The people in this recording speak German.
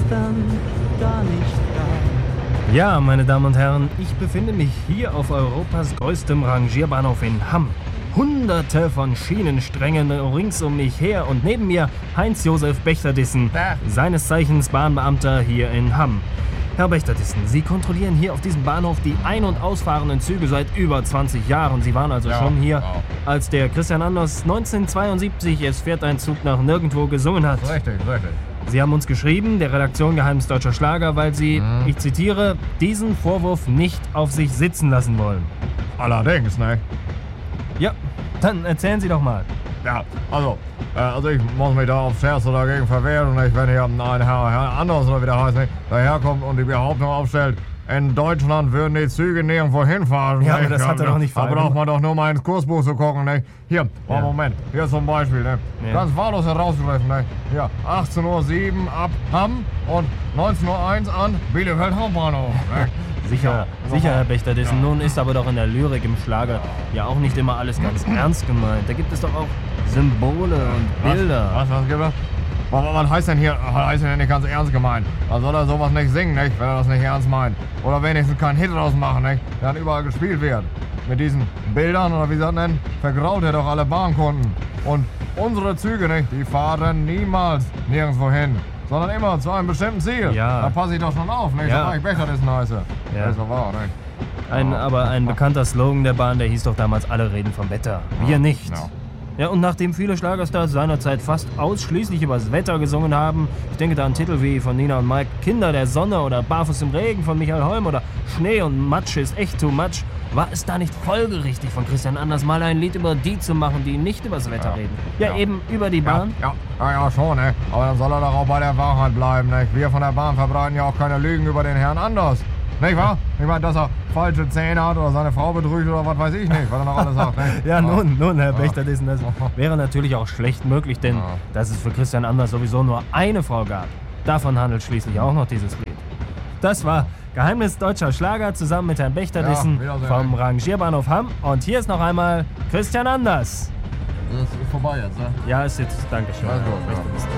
dann gar nicht da. Ja, meine Damen und Herren, ich befinde mich hier auf Europas größtem Rangierbahnhof in Hamm. Hunderte von Schienensträngen rings um mich her und neben mir Heinz-Josef Bechterdissen, seines Zeichens Bahnbeamter hier in Hamm. Herr Bechterdissen, Sie kontrollieren hier auf diesem Bahnhof die ein- und ausfahrenden Züge seit über 20 Jahren. Sie waren also schon hier, als der Christian Anders 1972 Es fährt ein Zug nach nirgendwo gesungen hat. Richtig. Sie haben uns geschrieben, der Redaktion Geheimes Deutscher Schlager, weil Sie, ich zitiere, diesen Vorwurf nicht auf sich sitzen lassen wollen. Allerdings, ne? Ja, dann erzählen Sie doch mal. Ja, also ich muss mich da auf Scherz dagegen verwehren. Nicht? Wenn hier ein Herr Anders oder wie der heißt, nicht? Daherkommt und die Behauptung aufstellt, in Deutschland würden die Züge nirgendwo hinfahren. Ja, nicht? aber das hat er doch nicht Da vereinbart. braucht man doch nur mal ins Kursbuch zu gucken. Nicht? Hier, Moment, hier zum Beispiel. Ne? Ja. Ganz wahllos herausgegriffen. Nicht? Hier, 18:07 Uhr ab Hamm und 19:01 Uhr an Bielefeld Hauptbahnhof. Nicht? Sicher, Herr Bechterdissen. Nun ist aber doch in der Lyrik, im Schlager ja auch nicht immer alles ganz ernst gemeint. Da gibt es doch auch Symbole und Bilder. Was gibt es? Was heißt denn hier? Heißt denn nicht ganz ernst gemeint? Da soll er sowas nicht singen, nicht? Wenn er das nicht ernst meint. Oder wenigstens keinen Hit draus machen, nicht? Der dann überall gespielt wird. Mit diesen Bildern, oder wie sie das nennen, vergraut er doch alle Bahnkunden. Und unsere Züge, nicht? Die fahren niemals nirgendwo hin. Sondern immer zu einem bestimmten Ziel. Ja. Da passe ich doch schon auf, nicht? Ja. So war ich Bechterdissen heiße. Ja. Das ist doch wahr, nicht? Aber ein bekannter Slogan der Bahn, der hieß doch damals, alle reden vom Wetter. Wir nicht. Ja. Ja, und nachdem viele Schlagerstars seinerzeit fast ausschließlich über das Wetter gesungen haben, ich denke da an Titel wie von Nina und Mike, Kinder der Sonne oder Barfuß im Regen von Michael Holm oder Schnee und Matsch ist echt too much, war es da nicht folgerichtig von Christian Anders mal ein Lied über die zu machen, die nicht über das Wetter reden? Ja, eben über die Bahn. Ja, schon, ne? Aber dann soll er doch auch bei der Wahrheit bleiben, ne? Wir von der Bahn verbreiten ja auch keine Lügen über den Herrn Anders. Nicht wahr? Ich meine, dass er falsche Zähne hat oder seine Frau betrügt oder was weiß ich nicht, was er noch alles sagt. Ne? Ja, nun, Herr Bechterdissen, das wäre natürlich auch schlecht möglich, denn dass es für Christian Anders sowieso nur eine Frau gab. Davon handelt schließlich auch noch dieses Lied. Das war Geheimnis Deutscher Schlager zusammen mit Herrn Bechterdissen vom Rangierbahnhof Hamm. Und hier ist noch einmal Christian Anders. Das ist vorbei jetzt, ne? Ja, ist jetzt, Dankeschön. Also, Herr Bechterdissen.